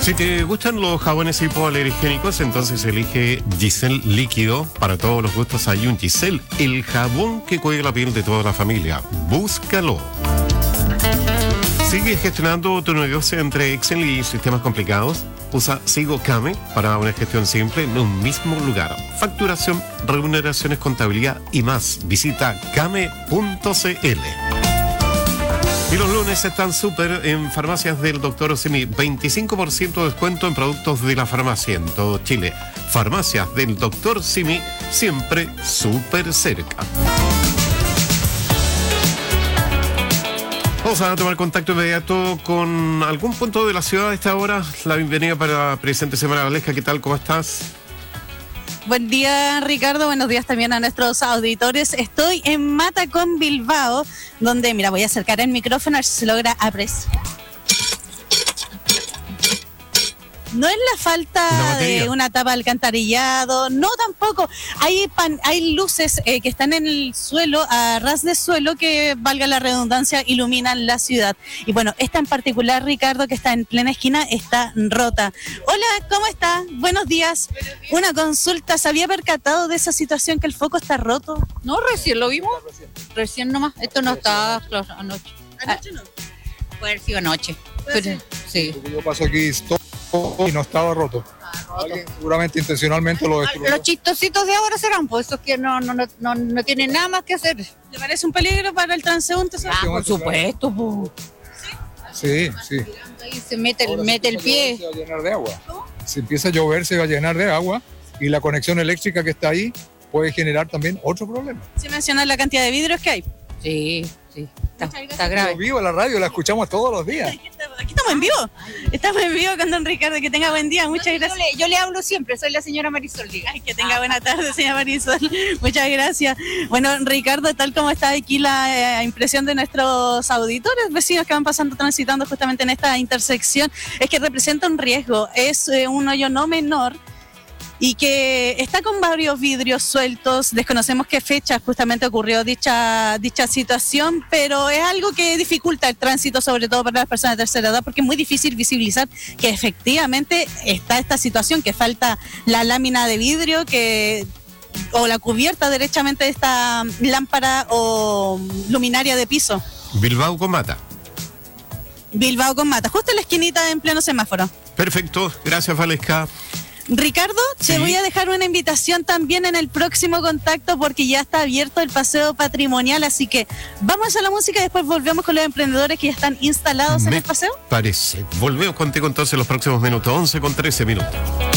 Si te gustan los jabones hipoalergénicos, entonces elige Giselle líquido. Para todos los gustos hay un Giselle, el jabón que cuida la piel de toda la familia. Búscalo. Sigue gestionando tu negocio entre Excel y sistemas complicados. Usa Sigo Kame para una gestión simple en un mismo lugar. Facturación, remuneraciones, contabilidad y más. Visita kame.cl. Y los lunes están súper en farmacias del Dr. Simi. 25% de descuento en productos de la farmacia en todo Chile. Farmacias del Dr. Simi, siempre súper cerca. Vamos a tomar contacto inmediato con algún punto de la ciudad a esta hora. La bienvenida para la presente semana, Valesca. ¿Qué tal? ¿Cómo estás? Buen día, Ricardo. Buenos días también a nuestros auditores. Estoy en Matacón, Bilbao, donde, mira, voy a acercar el micrófono a ver si se logra apreciar. No es la falta de una tapa de alcantarillado, no tampoco. Hay luces que están en el suelo, a ras de suelo, que, valga la redundancia, iluminan la ciudad. Y bueno, esta en particular, Ricardo, que está en plena esquina, está rota. Hola, ¿cómo está? Buenos días. Una consulta, ¿se había percatado de esa situación que el foco está roto? No, recién lo vimos. Recién nomás. Esto no estaba claro, anoche. ¿Anoche no? Puede haber sido anoche. Pero, sí. Yo paso aquí y no estaba roto. Alguien seguramente intencionalmente lo destruyó. Los chistositos de ahora serán, pues esos que no tienen nada más que hacer. ¿Le parece un peligro para el transeúnte? Por supuesto, pues. Sí. Ahí se mete el pie. Se va a llenar de agua. Si empieza a llover, se va a llenar de agua y la conexión eléctrica que está ahí puede generar también otro problema. ¿Se menciona la cantidad de vidrios que hay? Sí. Está grave. Vivo la radio, la escuchamos todos los días. Aquí estamos en vivo. Estamos en vivo con don Ricardo. Que tenga buen día. Muchas gracias. Yo le hablo siempre, soy la señora Marisol, diga. Ay, que tenga buena tarde, señora Marisol. Muchas gracias. Bueno, Ricardo, tal como está aquí la impresión de nuestros auditores, vecinos que van transitando justamente en esta intersección, es que representa un riesgo. Es un hoyo no menor y que está con varios vidrios sueltos. Desconocemos qué fecha justamente ocurrió dicha situación, pero es algo que dificulta el tránsito, sobre todo para las personas de tercera edad, porque es muy difícil visibilizar que efectivamente está esta situación, que falta la lámina de vidrio o la cubierta derechamente de esta lámpara o luminaria de piso. Bilbao con Mata. Bilbao con Mata, justo en la esquinita en pleno semáforo. Perfecto, gracias, Valesca. Ricardo, te voy a dejar una invitación también en el próximo contacto, porque ya está abierto el paseo patrimonial, así que vamos a la música y después volvemos con los emprendedores que ya están instalados en el paseo. Parece. Volvemos contigo entonces en los próximos minutos, 11 con 13 minutos.